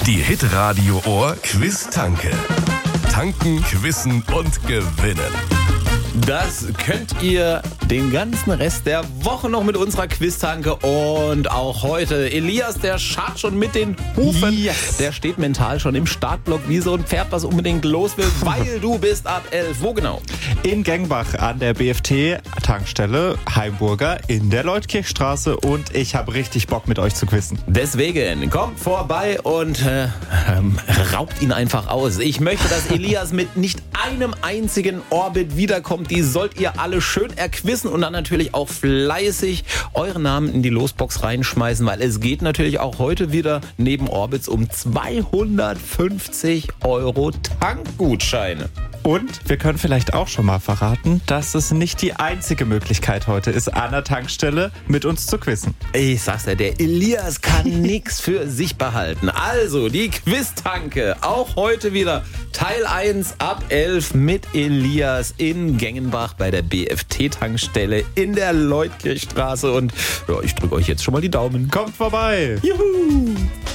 Die Hitradio Ohr Quiz-Tanke. Tanken, quizzen und gewinnen. Das könnt ihr den ganzen Rest der Woche noch mit unserer Quiz-Tanke und auch heute. Elias, der scharrt schon mit den Hufen. Yes. Der steht mental schon im Startblock wie so ein Pferd, was unbedingt los will, weil du bist ab 11. Wo genau? In Gengbach an der BFT-Tankstelle Heimburger in der Leutkirchstraße und ich habe richtig Bock mit euch zu quizzen. Deswegen kommt vorbei und raubt ihn einfach aus. Ich möchte, dass Elias mit nicht einem einzigen Orbit wiederkommt. Die sollt ihr alle schön erquissen und dann natürlich auch fleißig eure Namen in die Losbox reinschmeißen, weil es geht natürlich auch heute wieder neben Orbits um 250 € Tankgutscheine. Und wir können vielleicht auch schon mal verraten, dass es nicht die einzige Möglichkeit heute ist, an der Tankstelle mit uns zu quizzen. Ich sag's ja, der Elias kann nix für sich behalten. Also, die Quiz-Tanke, auch heute wieder Teil 1 ab 11 mit Elias in Gengenbach bei der BFT-Tankstelle in der Leutkirchstraße. Und ja, ich drücke euch jetzt schon mal die Daumen. Kommt vorbei! Juhu!